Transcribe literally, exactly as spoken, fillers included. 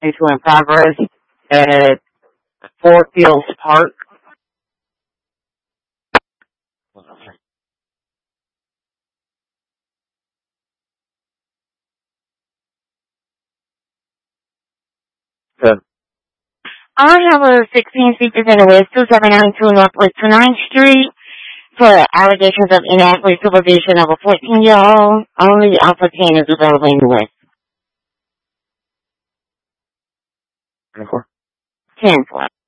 into in progress at Fort Fields Park. Good. I have a sixteen seekers in West two seven nine two Northwest ninth Street for allegations of inadequate supervision of a fourteen-year-old. Only Alpha ten is available in the West. ten four. ten four.